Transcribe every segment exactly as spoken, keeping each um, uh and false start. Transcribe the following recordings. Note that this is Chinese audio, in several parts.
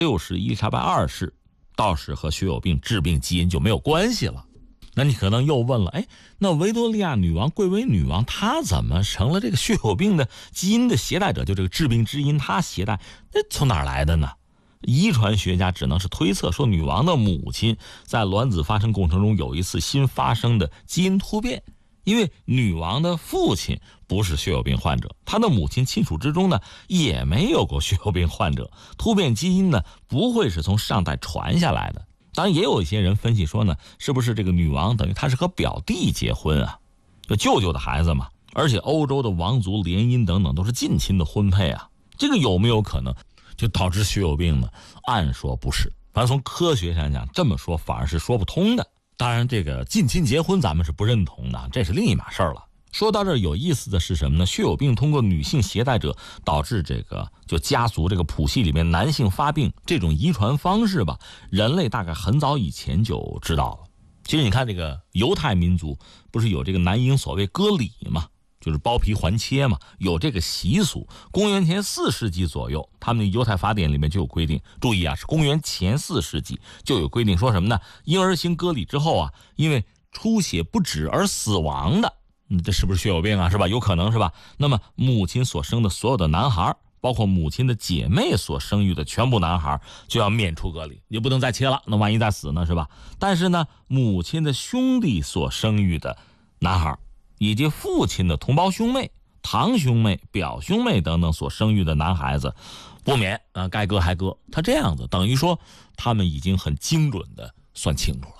六世伊丽莎白二世倒是和血友病致病基因就没有关系了。那你可能又问了，哎，那维多利亚女王贵为女王，她怎么成了这个血友病的基因的携带者？就这个致病之因，她携带，那从哪儿来的呢？遗传学家只能是推测，说女王的母亲在卵子发生过程中有一次新发生的基因突变，因为女王的父亲不是血友病患者，她的母亲亲属之中呢也没有过血友病患者，突变基因呢不会是从上代传下来的。当然也有一些人分析说呢，是不是这个女王等于她是和表弟结婚啊，就舅舅的孩子嘛，而且欧洲的王族联姻等等都是近亲的婚配啊，这个有没有可能就导致血友病呢？按说不是，反正从科学上讲，这么说反而是说不通的。当然这个近亲结婚咱们是不认同的，这是另一码事儿了。说到这儿有意思的是什么呢？血友病通过女性携带者导致这个就家族这个谱系里面男性发病这种遗传方式吧，人类大概很早以前就知道了。其实你看这个犹太民族不是有这个男婴所谓割礼吗？就是包皮环切嘛，有这个习俗。公元前四世纪左右，他们的犹太法典里面就有规定，注意啊，是公元前四世纪就有规定，说什么呢？婴儿行割礼之后啊，因为出血不止而死亡的，这是不是血友病啊？是吧？有可能是吧？那么母亲所生的所有的男孩，包括母亲的姐妹所生育的全部男孩，就要免除割礼，也不能再切了，那万一再死呢，是吧？但是呢，母亲的兄弟所生育的男孩，以及父亲的同胞兄妹、堂兄妹、表兄妹等等所生育的男孩子，不免啊，该割还割。他这样子等于说，他们已经很精准的算清楚了。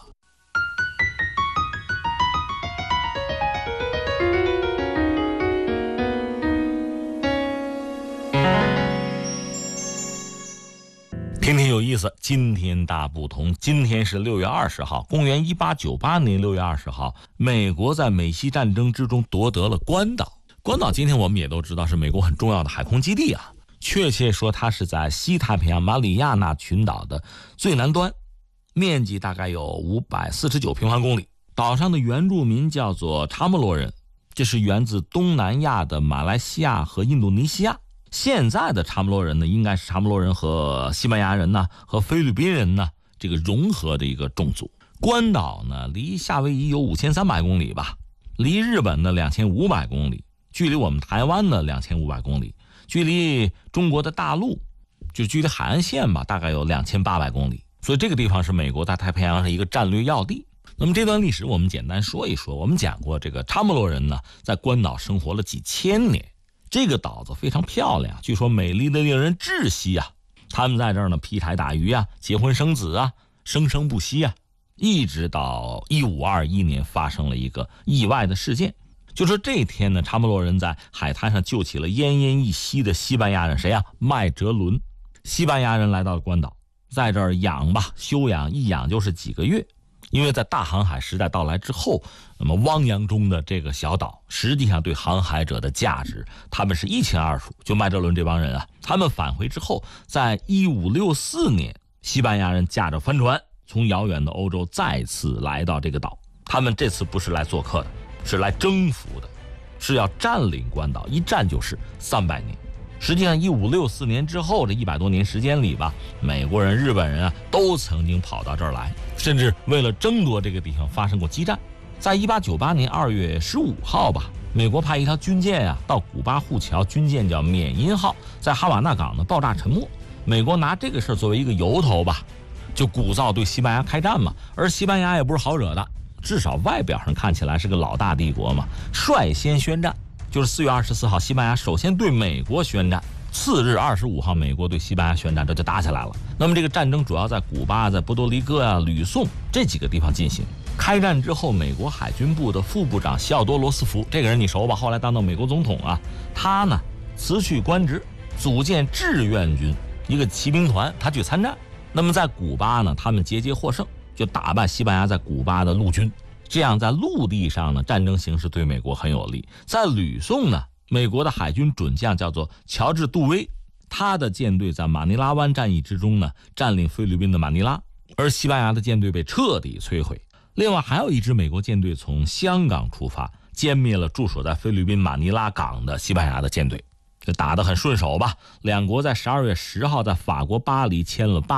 听听有意思，今天大不同。今天是六月二十号，公元一八九八年六月二十号，美国在美西战争之中夺得了关岛。关岛今天我们也都知道是美国很重要的海空基地啊，确切说它是在西太平洋马里亚纳群岛的最南端，面积大概有五百四十九平方公里。岛上的原住民叫做查莫罗人，这是源自东南亚的马来西亚和印度尼西亚。现在的查莫罗人呢，应该是查莫罗人和西班牙人呢和菲律宾人呢这个融合的一个种族。关岛呢离夏威夷有五千三百公里吧，离日本呢两千五百公里，距离我们台湾呢两千五百公里，距离中国的大陆就距离海岸线吧大概有两千八百公里。所以这个地方是美国在太平洋上一个战略要地。那么这段历史我们简单说一说。我们讲过这个查莫罗人呢在关岛生活了几千年，这个岛子非常漂亮，据说美丽的令人窒息啊。他们在这儿呢劈柴打鱼啊，结婚生子啊，生生不息啊，一直到一五二一年发生了一个意外的事件。就说这天呢，查莫罗人在海滩上救起了奄奄一息的西班牙人，谁啊？麦哲伦。西班牙人来到了关岛，在这儿养吧，休养，一养就是几个月。因为在大航海时代到来之后，那么汪洋中的这个小岛实际上对航海者的价值他们是一清二楚。就麦哲伦这帮人啊，他们返回之后，在一五六四年，西班牙人驾着帆船从遥远的欧洲再次来到这个岛。他们这次不是来做客的，是来征服的，是要占领关岛，一战就是三百年。实际上一五六四年之后这一百多年时间里吧，美国人、日本人啊都曾经跑到这儿来，甚至为了争夺这个地方发生过激战。在一八九八年二月十五号吧，美国派一条军舰啊到古巴护侨，军舰叫缅因号，在哈瓦那港呢爆炸沉没。美国拿这个事儿作为一个由头吧，就鼓噪对西班牙开战嘛。而西班牙也不是好惹的，至少外表上看起来是个老大帝国嘛，率先宣战。就是四月二十四号，西班牙首先对美国宣战，次日二十五号，美国对西班牙宣战，这就打起来了。那么这个战争主要在古巴、在波多黎各啊、吕宋这几个地方进行。开战之后，美国海军部的副部长西奥多·罗斯福，这个人你熟吧？后来当到美国总统啊。他呢辞去官职，组建志愿军，一个骑兵团，他去参战。那么在古巴呢，他们节节获胜，就打败西班牙在古巴的陆军。这样在陆地上呢，战争形势对美国很有利。在吕宋呢，美国的海军准将叫做乔治·杜威，他的舰队在马尼拉湾战役之中呢，占领菲律宾的马尼拉，而西班牙的舰队被彻底摧毁。另外还有一支美国舰队从香港出发，歼灭了驻守在菲律宾马尼拉港的西班牙的舰队，这打得很顺手吧。两国在十二月十号在法国巴黎签了巴